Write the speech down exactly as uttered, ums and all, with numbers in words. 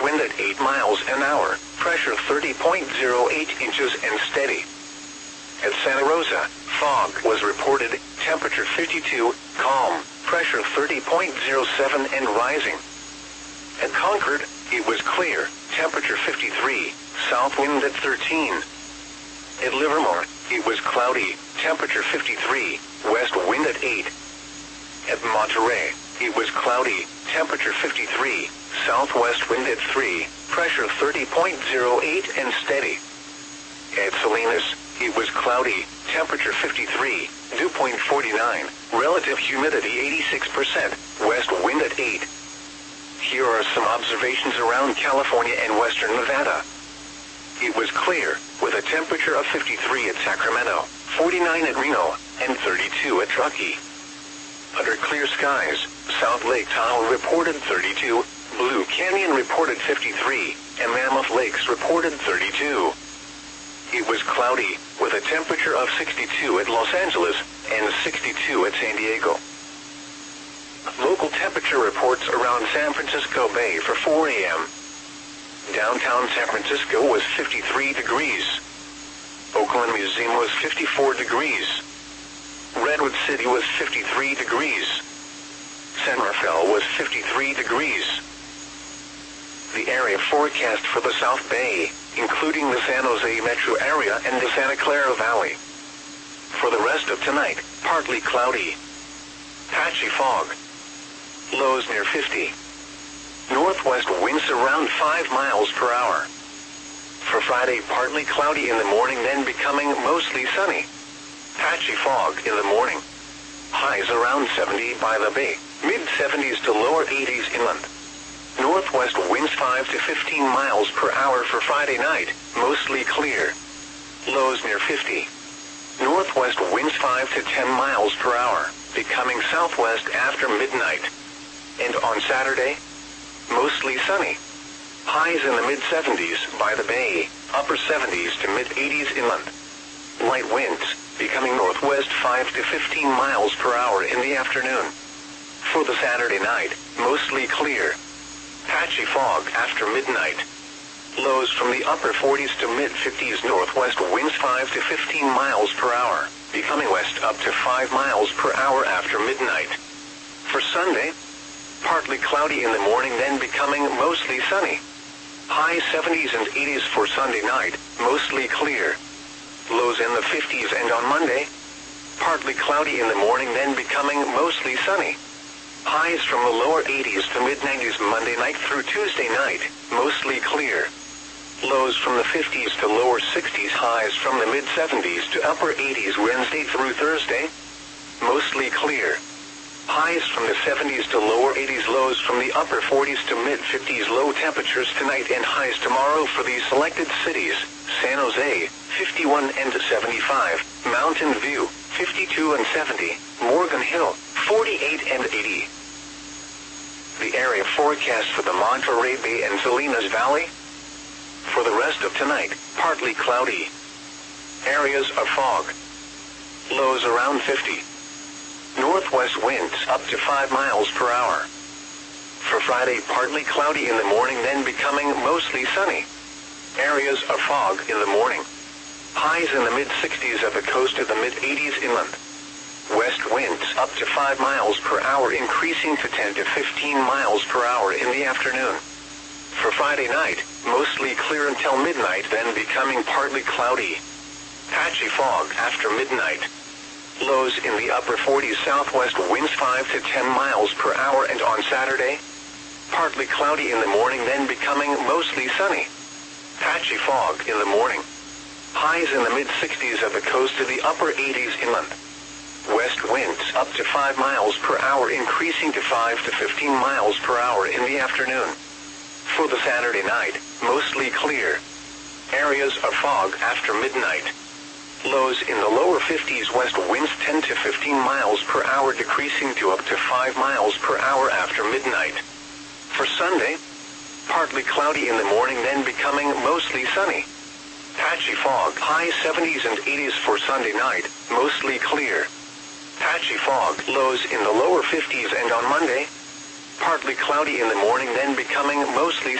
wind at eight miles an hour, pressure thirty point zero eight inches and steady. At Santa Rosa, fog was reported, temperature fifty-two, calm, pressure thirty point zero seven and rising. At Concord, it was clear, temperature fifty-three, south wind at thirteen. At Livermore, it was cloudy, temperature fifty-three, west wind at eight. At Monterey, it was cloudy, temperature fifty-three, southwest wind at three, pressure thirty point zero eight and steady. At Salinas, it was cloudy, temperature fifty-three, dew point forty-nine, relative humidity eighty-six percent, west wind at eight. Here are some observations around California and western Nevada. It was clear, with a temperature of fifty-three at Sacramento, forty-nine at Reno, and thirty-two at Truckee. Under clear skies, South Lake Tahoe reported thirty-two, Blue Canyon reported fifty-three, and Mammoth Lakes reported thirty-two. It was cloudy, with a temperature of sixty-two at Los Angeles, and sixty-two at San Diego. Local temperature reports around San Francisco Bay for four A M Downtown San Francisco was fifty-three degrees. Oakland Museum was fifty-four degrees. Redwood City was fifty-three degrees. San Rafael was fifty-three degrees. The area forecast for the South Bay, including the San Jose metro area and the Santa Clara Valley. For the rest of tonight, partly cloudy. Patchy fog. Lows near fifty. Northwest winds around five miles per hour. For Friday, partly cloudy in the morning, then becoming mostly sunny. Patchy fog in the morning. Highs around seventy by the bay, mid seventies to lower eighties inland. Northwest winds five to fifteen miles per hour for Friday night, mostly clear. Lows near fifty. Northwest winds five to ten miles per hour, becoming southwest after midnight. And on Saturday, mostly sunny. Highs in the mid seventies by the bay, upper seventies to mid eighties inland. Light winds, becoming northwest five to fifteen miles per hour in the afternoon. For the Saturday night, mostly clear. Patchy fog after midnight. Lows from the upper forties to mid fifties, northwest winds five to fifteen miles per hour, becoming west up to five miles per hour after midnight. For Sunday, partly cloudy in the morning, then becoming mostly sunny. High seventies and eighties for Sunday night, mostly clear. Lows in the fifties, and on Monday, partly cloudy in the morning, then becoming mostly sunny. Highs from the lower eighties to mid nineties Monday night through Tuesday night, mostly clear. Lows from the fifties to lower sixties, highs from the mid seventies to upper eighties Wednesday through Thursday, mostly clear. Highs from the seventies to lower eighties, lows from the upper forties to mid fifties. Low temperatures tonight and highs tomorrow for these selected cities: San Jose, fifty-one and seventy-five, Mountain View, fifty-two and seventy, Morgan Hill, forty-eight and eighty. The area forecast for the Monterey Bay and Salinas Valley. For the rest of tonight, partly cloudy. Areas of fog. Lows around fifty. Northwest winds up to five miles per hour. For Friday, partly cloudy in the morning, then becoming mostly sunny. Areas of fog in the morning. Highs in the mid sixties at the coast to the mid eighties inland. West winds up to five miles per hour, increasing to ten to fifteen miles per hour in the afternoon. For Friday night, mostly clear until midnight, then becoming partly cloudy. Patchy fog after midnight. Lows in the upper forties, southwest winds five to ten miles per hour, and on Saturday, partly cloudy in the morning, then becoming mostly sunny. Patchy fog in the morning. Highs in the mid sixties at the coast to the upper eighties inland. West winds up to five miles per hour, increasing to five to fifteen miles per hour in the afternoon. For the Saturday night, mostly clear. Areas of fog after midnight. Lows in the lower fifties, west winds ten to fifteen miles per hour, decreasing to up to five miles per hour after midnight. For Sunday, partly cloudy in the morning, then becoming mostly sunny. Patchy fog, high seventies and eighties for Sunday night, mostly clear. Patchy fog, lows in the lower fifties, and on Monday, partly cloudy in the morning, then becoming mostly